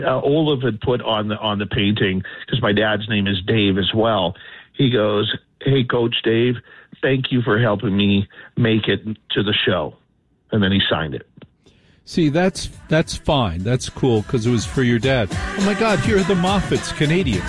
Olaf had put on the painting, because my dad's name is Dave as well. He goes, "Hey, Coach Dave, thank you for helping me make it to the show." And then he signed it. See, that's fine. That's cool because it was for your dad. Oh, my God, here are the Moffats, Canadian.